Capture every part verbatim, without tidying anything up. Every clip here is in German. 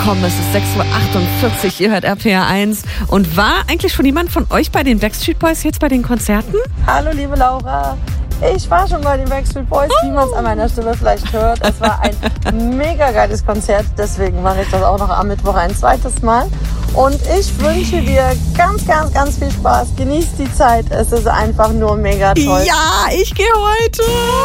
angekommen. Es ist sechs Uhr achtundvierzig, ihr hört R P R eins. Und war eigentlich schon jemand von euch bei den Backstreet Boys jetzt bei den Konzerten? Hallo liebe Laura, ich war schon bei den Backstreet Boys, wie man es an meiner Stimme vielleicht hört. Es war ein mega geiles Konzert, deswegen mache ich das auch noch am Mittwoch ein zweites Mal. Und ich wünsche dir ganz, ganz, ganz viel Spaß. Genieß die Zeit, es ist einfach nur mega toll. Ja, ich gehe heute.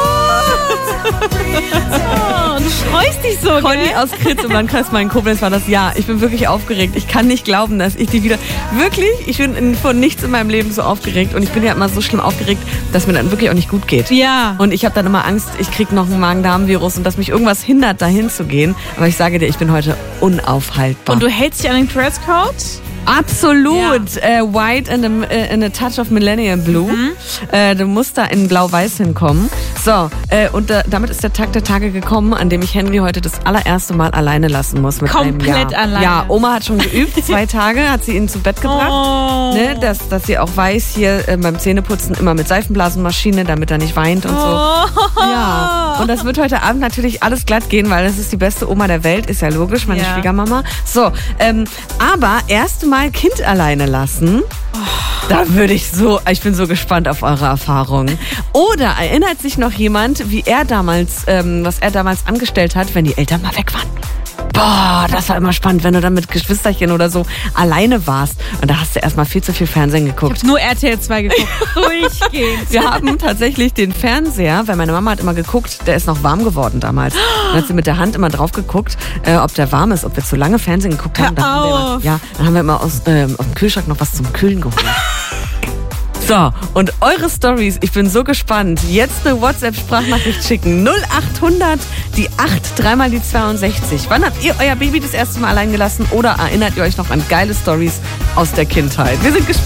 Oh, du freust dich so, Conny gell? aus Kritz im Landkreis Main-Koblenz war das. Ja, ich bin wirklich aufgeregt. Ich kann nicht glauben, dass ich die wieder... Wirklich, ich bin in, von nichts in meinem Leben so aufgeregt. Und ich bin ja immer so schlimm aufgeregt, dass mir dann wirklich auch nicht gut geht. Ja. Und ich habe dann immer Angst, ich kriege noch ein Magen-Darm-Virus und dass mich irgendwas hindert, dahin zu gehen. Aber ich sage dir, ich bin heute unaufhaltbar. Und du hältst dich an den Dresscode? Absolut. Ja. Äh, white and a, äh, and a touch of Millennium Blue. Mhm. Äh, du musst da in Blau-Weiß hinkommen. So, äh, und äh, damit ist der Tag der Tage gekommen, an dem ich Henry heute das allererste Mal alleine lassen muss. Mit Komplett einem Jahr. alleine? Ja, Oma hat schon geübt. Zwei Tage hat sie ihn zu Bett gebracht. Oh. Ne, dass, dass sie auch weiß, hier äh, beim Zähneputzen immer mit Seifenblasenmaschine, damit er nicht weint und so. Oh. Ja, und das wird heute Abend natürlich alles glatt gehen, weil das ist die beste Oma der Welt, ist ja logisch, meine Ja. Schwiegermama. So, ähm, aber erste Mal Kind alleine lassen, Oh. da würde ich so, ich bin so gespannt auf eure Erfahrungen. Oder erinnert sich noch jemand, wie er damals, ähm, was er damals angestellt hat, wenn die Eltern mal weg waren? Boah, das war immer spannend, wenn du dann mit Geschwisterchen oder so alleine warst. Und da hast du erstmal viel zu viel Fernsehen Ich geguckt. habe nur R T L zwei geguckt. Durchgehend. Wir haben tatsächlich den Fernseher, weil meine Mama hat immer geguckt, der ist noch warm geworden damals. Dann hat sie mit der Hand immer drauf geguckt, äh, ob der warm ist, ob wir zu lange Fernsehen geguckt haben. Hör Dann haben wir immer, auf. ja, dann haben wir immer aus, ähm, aus dem Kühlschrank noch was zum Kühlen geholt. So, und eure Stories, ich bin so gespannt. Jetzt eine WhatsApp-Sprachnachricht schicken. null achthundert, die acht, dreimal die zweiundsechzig. Wann habt ihr euer Baby das erste Mal allein gelassen oder erinnert ihr euch noch an geile Stories aus der Kindheit? Wir sind gespannt.